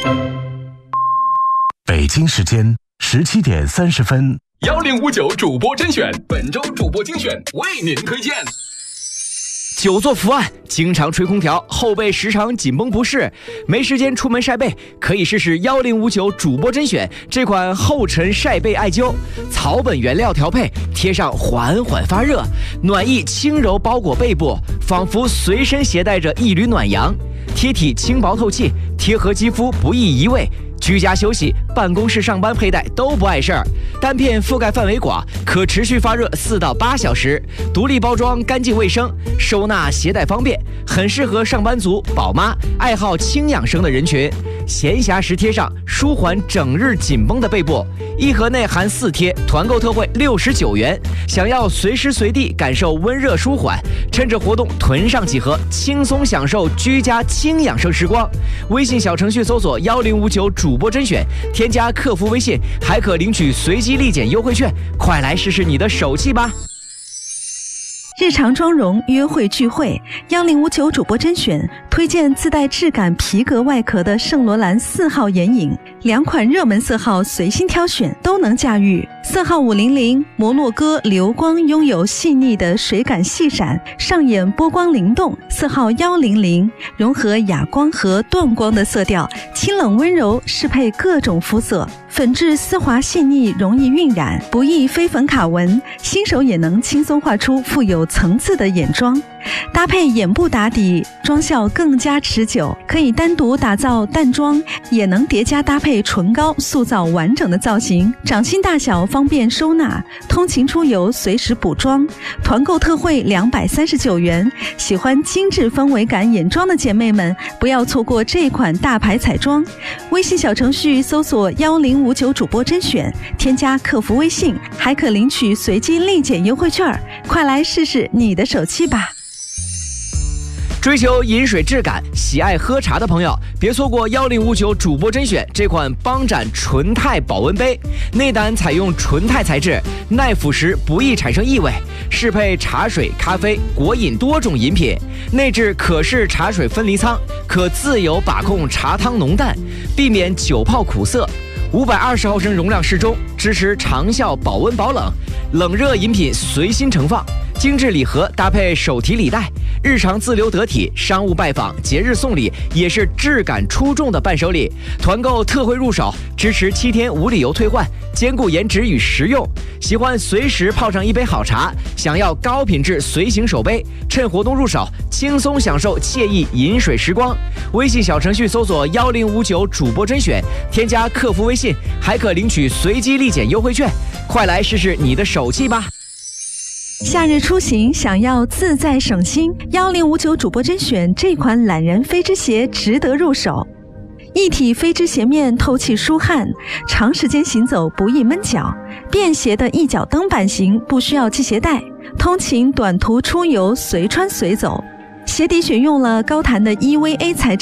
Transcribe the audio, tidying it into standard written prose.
北京时间17点30分 ，1059主播甄选，本周主播精选为您推荐。 久坐伏案，经常吹空调，后背时常紧绷不适，没时间出门晒背，可以试试1059主播甄选这款后尘晒背艾灸，草本原料调配，贴上缓缓发热，暖意轻柔包裹背部，仿佛随身携带着一缕暖阳，贴体轻薄透气，贴合肌肤不易移位。居家休息、办公室上班佩戴都不碍事儿。单片覆盖范围广，可持续发热4到8小时。独立包装，干净卫生，收纳携带方便，很适合上班族、宝妈、爱好轻养生的人群。闲暇时贴上，舒缓整日紧绷的背部。一盒内含4贴，团购特惠69元。想要随时随地感受温热舒缓，趁着活动囤上几盒，轻松享受居家轻养生时光。微信小程序搜索1059主播甄选，添加客服微信，还可领取随机立减优惠券，快来试试你的手气吧！ 日常妆容约会聚会，1059主播甄选推荐自带质感皮革外壳的圣罗兰4号眼影，2款热门色号随心挑选，都能驾驭。色号500摩洛哥流光拥有细腻的水感细闪，上眼波光灵动。色号100融合哑光和断光的色调，清冷温柔，适配各种肤色。粉质丝滑细腻，容易晕染，不易飞粉卡纹，新手也能轻松画出富有层次的眼妆。搭配眼部打底，妆效更加持久，可以单独打造淡妆，也能叠加搭配唇膏，塑造完整的造型。掌心大小方便收纳，通勤出游随时补妆。团购特惠239元，喜欢精致氛围感眼妆的姐妹们，不要错过这款大牌彩妆。微信小程序搜索1059主播甄选，添加客服微信，还可领取随机立减优惠券，快来试试你的手气吧！ 追求饮水质感、喜爱喝茶的朋友，别错过1059主播甄选这款邦展纯钛保温杯。内胆采用纯钛材质，耐腐蚀，不易产生异味，适配茶水、咖啡、果饮多种饮品。内置可视茶水分离仓，可自由把控茶汤浓淡，避免久泡苦涩。520毫升容量适中，支持长效保温保冷，冷热饮品随心盛放。精致礼盒搭配手提礼袋，日常自留得体，商务拜访、节日送礼也是质感出众的伴手礼。团购特惠入手，支持7天无理由退换，兼顾颜值与实用。喜欢随时泡上一杯好茶，想要高品质随行手杯，趁活动入手，轻松享受惬意饮水时光。微信小程序搜索1059主播甄选，添加客服微信，还可领取随机立减优惠券，快来试试你的手气吧！ 夏日出行想要自在省心，1059主播甄选这款懒人飞织鞋值得入手。一体飞织鞋面透气舒汗，长时间行走不易闷脚，便携的一脚蹬版型，不需要系鞋带，通勤短途出游随穿随走。鞋底选用了高弹的EVA材质。